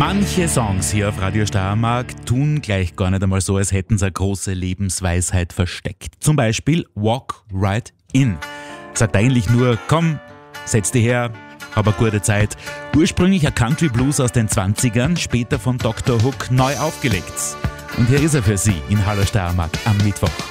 Manche Songs hier auf Radio Steiermark tun gleich gar nicht einmal so, als hätten sie eine große Lebensweisheit versteckt. Zum Beispiel Walk Right In. Sagt eigentlich nur, komm, setz dich her, hab eine gute Zeit. Ursprünglich ein Country Blues aus den 20ern, später von Dr. Hook neu aufgelegt. Und hier ist er für Sie in Hallo Steiermark am Mittwoch.